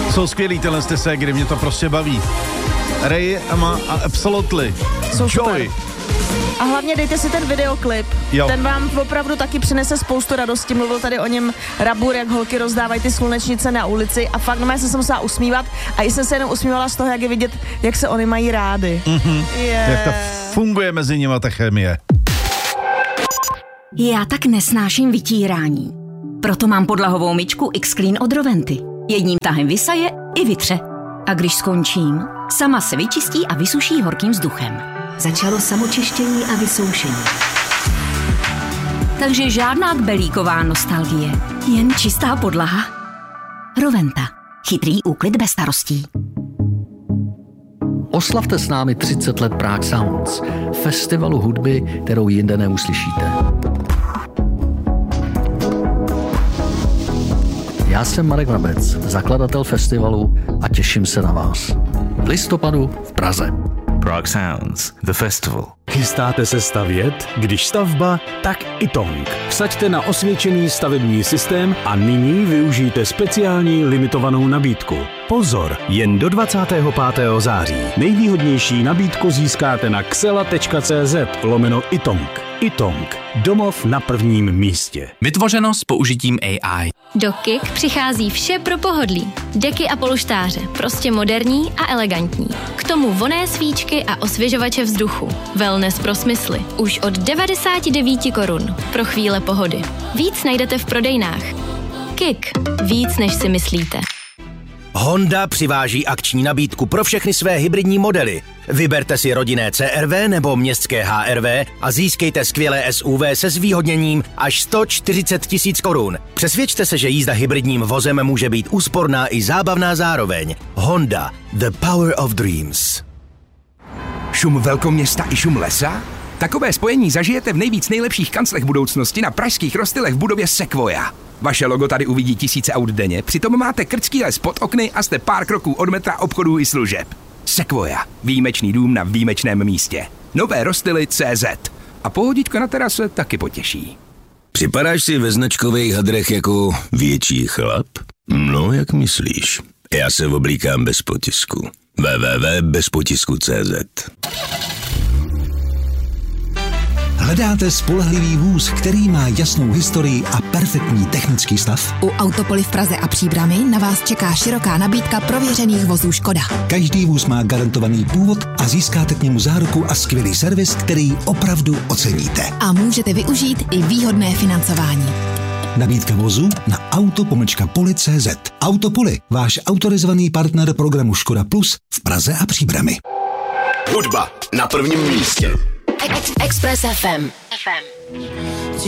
Jsou skvělý tyhle ségry, mě to prostě baví. Ray, Emma a Absolutely. Joy. A hlavně dejte si ten videoklip. Jo. Ten vám opravdu taky přinese spoustu radosti. Mluvil tady o něm Rabur, jak holky rozdávají ty slunečnice na ulici a fakt jsem se musela usmívat a jsem se jenom usmívala z toho, jak je vidět, jak se oni mají rády. Jak to funguje mezi nimi ta chemie. Já tak nesnáším vytírání. Proto mám podlahovou myčku X-Clean od Roventy. Jedním tahem vysaje i vytře. A když skončím, sama se vyčistí a vysuší horkým vzduchem. Začalo samočištění a vysoušení. Takže žádná kbelíková nostalgie, jen čistá podlaha. Roventa. Chytrý úklid bez starostí. Oslavte s námi 30 let Prague Sounds, festivalu hudby, kterou jinde neuslyšíte. Já jsem Marek Vrabec, zakladatel festivalu a těším se na vás. V listopadu v Praze. Prague Sounds, the festival. Chystáte se stavět? Když stavba, tak Itong. Vsaďte na osvědčený stavební systém a nyní využijte speciální limitovanou nabídku. Pozor, jen do 25. září. Nejvýhodnější nabídku získáte na xela.cz/Itong. Itong. Domov na prvním místě. Vytvořeno s použitím AI. Do KIK přichází vše pro pohodlí. Deky a polštáře, prostě moderní a elegantní. K tomu vonné svíčky a osvěžovače vzduchu. Wellness pro smysly. Už od 99 korun. Pro chvíle pohody. Víc najdete v prodejnách. KIK. Víc, než si myslíte. Honda přiváží akční nabídku pro všechny své hybridní modely. Vyberte si rodinné CR-V nebo městské HR-V a získejte skvělé SUV se zvýhodněním až 140 000 korun. Přesvědčte se, že jízda hybridním vozem může být úsporná i zábavná zároveň. Honda. The power of dreams. Šum velkoměsta i šum lesa? Takové spojení zažijete v nejlepších kanclech budoucnosti na pražských Rostylech v budově Sequoia. Vaše logo tady uvidí tisíce aut denně, přitom máte krčký les pod okny a jste pár kroků od metra, obchodů i služeb. Sequoia. Výjimečný dům na výjimečném místě. Nové Rostily.cz. A pohodička na terase taky potěší. Připadáš si ve značkových hadrech jako větší chlap? No, jak myslíš? Já se oblíkám bez potisku. www.bezpotisku.cz. Hledáte spolehlivý vůz, který má jasnou historii a perfektní technický stav? U Autopoly v Praze a Příbrami na vás čeká široká nabídka prověřených vozů Škoda. Každý vůz má garantovaný původ a získáte k němu záruku a skvělý servis, který opravdu oceníte. A můžete využít i výhodné financování. Nabídka vozu na auto-poli.cz. Autopoly, váš autorizovaný partner programu Škoda Plus v Praze a Příbrami. Hudba na prvním místě. Express FM.